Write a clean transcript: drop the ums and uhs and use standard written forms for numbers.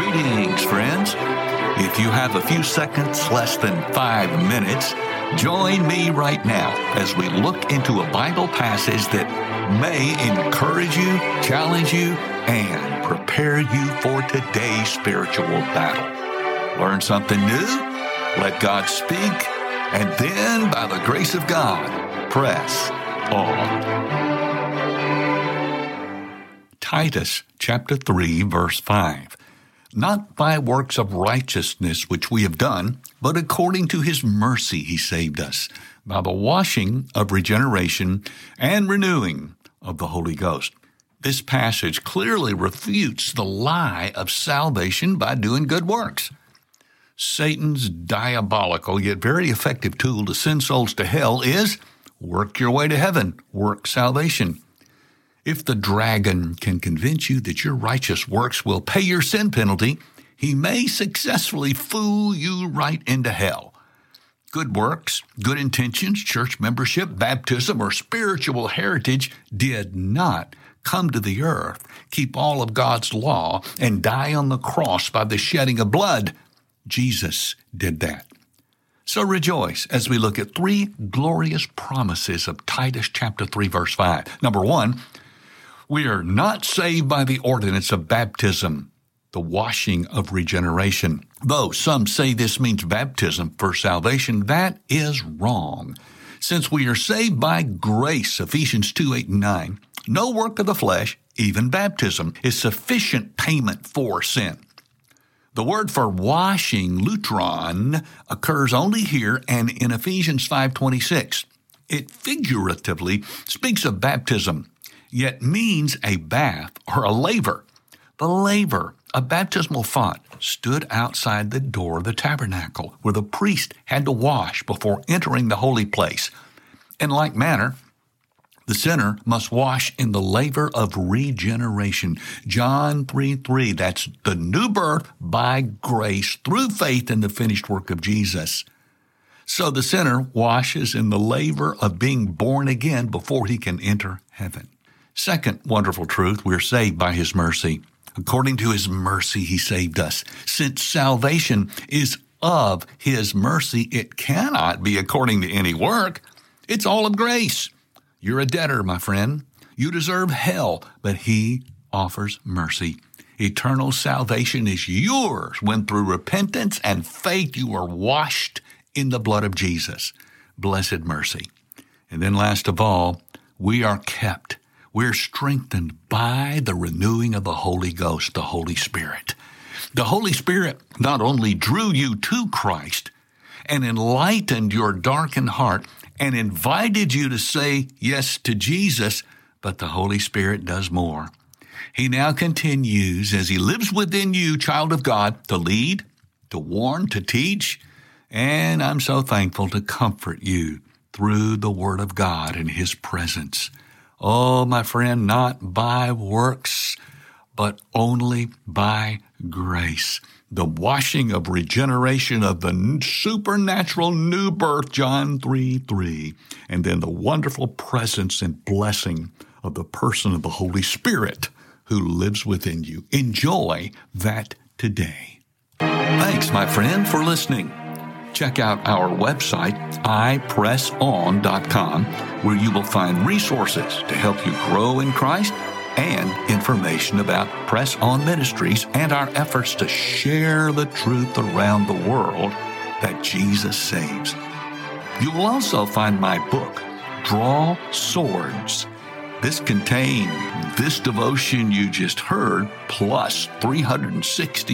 Greetings, friends. If you have a few seconds, less than 5 minutes, join me right now as we look into a Bible passage that may encourage you, challenge you, and prepare you for today's spiritual battle. Learn something new, let God speak, and then, by the grace of God, press on. Titus chapter 3, verse 5. Not by works of righteousness which we have done, but according to his mercy he saved us, by the washing of regeneration and renewing of the Holy Ghost. This passage clearly refutes the lie of salvation by doing good works. Satan's diabolical yet very effective tool to send souls to hell is work your way to heaven, work salvation. If the dragon can convince you that your righteous works will pay your sin penalty, he may successfully fool you right into hell. Good works, good intentions, church membership, baptism, or spiritual heritage did not come to the earth, keep all of God's law, and die on the cross by the shedding of blood. Jesus did that. So rejoice as we look at 3 glorious promises of Titus chapter 3, verse 5. Number 1, we are not saved by the ordinance of baptism, the washing of regeneration. Though some say this means baptism for salvation, that is wrong. Since we are saved by grace, Ephesians 2, 8, and 9, no work of the flesh, even baptism, is sufficient payment for sin. The word for washing, lutron, occurs only here and in Ephesians 5:26. It figuratively speaks of baptism, yet means a bath or a laver. The laver, a baptismal font, stood outside the door of the tabernacle, where the priest had to wash before entering the holy place. In like manner, the sinner must wash in the laver of regeneration. John 3:3, that's the new birth by grace through faith in the finished work of Jesus. So the sinner washes in the laver of being born again before he can enter heaven. Second wonderful truth, we're saved by his mercy. According to his mercy, he saved us. Since salvation is of his mercy, it cannot be according to any work. It's all of grace. You're a debtor, my friend. You deserve hell, but he offers mercy. Eternal salvation is yours when through repentance and faith you are washed in the blood of Jesus. Blessed mercy. And then last of all, we are kept. We're strengthened by the renewing of the Holy Ghost, the Holy Spirit. The Holy Spirit not only drew you to Christ and enlightened your darkened heart and invited you to say yes to Jesus, but the Holy Spirit does more. He now continues, as he lives within you, child of God, to lead, to warn, to teach, and I'm so thankful to comfort you through the Word of God and his presence. Oh, my friend, not by works, but only by grace. The washing of regeneration of the supernatural new birth, John 3:3, and then the wonderful presence and blessing of the person of the Holy Spirit who lives within you. Enjoy that today. Thanks, my friend, for listening. Check out our website, ipresson.com, where you will find resources to help you grow in Christ and information about Press On Ministries and our efforts to share the truth around the world that Jesus saves. You will also find my book, Draw Swords. This contains this devotion you just heard, plus 360